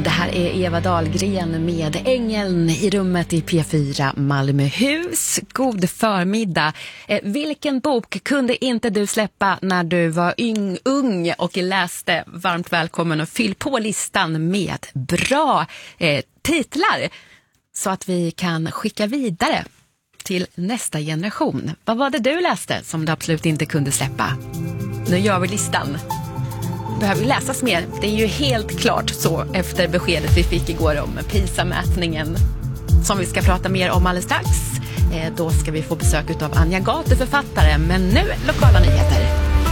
Det här är Eva Dahlgren med Ängeln i rummet i P4 Malmöhus. God förmiddag. Vilken bok kunde inte du släppa när du var ung och läste? Varmt välkommen och fyll på listan med bra titlar så att vi kan skicka vidare till nästa generation. Vad var det du läste som du absolut inte kunde släppa? Nu gör vi listan. Behöver läsas mer. Det är ju helt klart så efter beskedet vi fick igår om PISA-mätningen som vi ska prata mer om alldeles strax. Då ska vi få besök av Anja Gatu, författare. Men nu lokala nyheter.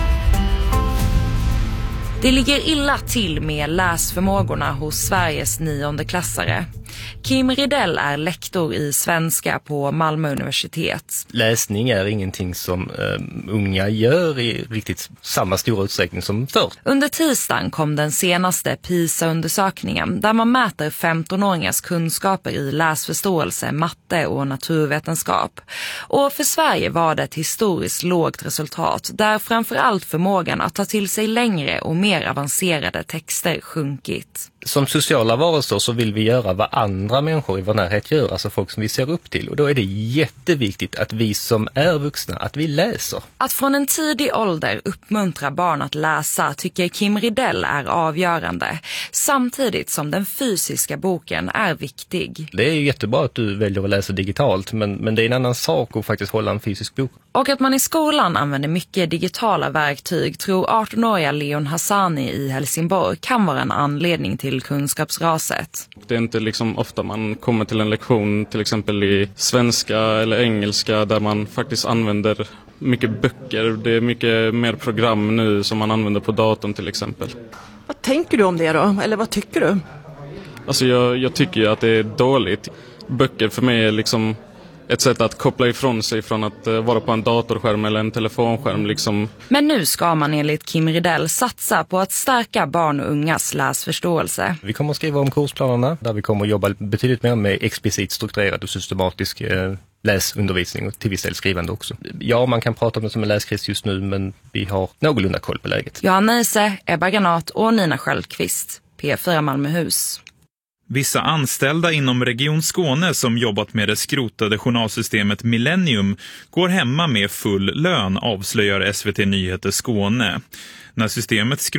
Det ligger illa till med läsförmågorna hos Sveriges 9:e-klassare. Kim Ridell är lektor i svenska på Malmö universitet. Läsning är ingenting som unga gör i riktigt samma stora utsträckning som förr. Under tisdagen kom den senaste PISA-undersökningen där man mäter 15-åringars kunskaper i läsförståelse, matte och naturvetenskap. Och för Sverige var det ett historiskt lågt resultat där framförallt förmågan att ta till sig längre och mer avancerade texter sjunkit. Som sociala varelser så vill vi göra vad andra människor i vår närhet gör, alltså folk som vi ser upp till. Och då är det jätteviktigt att vi som är vuxna, att vi läser. Att från en tidig ålder uppmuntra barn att läsa tycker Kim Ridell är avgörande. Samtidigt som den fysiska boken är viktig. Det är ju jättebra att du väljer att läsa digitalt, men det är en annan sak att faktiskt hålla en fysisk bok. Och att man i skolan använder mycket digitala verktyg tror 18-åriga Leon Hassani i Helsingborg kan vara en anledning till kunskapsraset. Det är inte liksom ofta man kommer till en lektion till exempel i svenska eller engelska där man faktiskt använder mycket böcker. Det är mycket mer program nu som man använder på datorn till exempel. Vad tänker du om det då? Eller vad tycker du? Alltså jag tycker ju att det är dåligt. Böcker för mig är liksom ett sätt att koppla ifrån sig från att vara på en datorskärm eller en telefonskärm liksom. Men nu ska man enligt Kim Ridell satsa på att stärka barn och ungas läsförståelse. Vi kommer att skriva om kursplanerna där vi kommer att jobba betydligt mer med explicit strukturerad och systematisk läsundervisning och till viss del skrivande också. Ja, man kan prata om det som en läskris just nu, men vi har någorlunda koll på läget. Johanna Ise, Ebba Granat och Nina Sköldqvist, P4 Malmöhus. Vissa anställda inom Region Skåne som jobbat med det skrotade journalsystemet Millennium går hemma med full lön, avslöjar SVT Nyheter Skåne. När systemet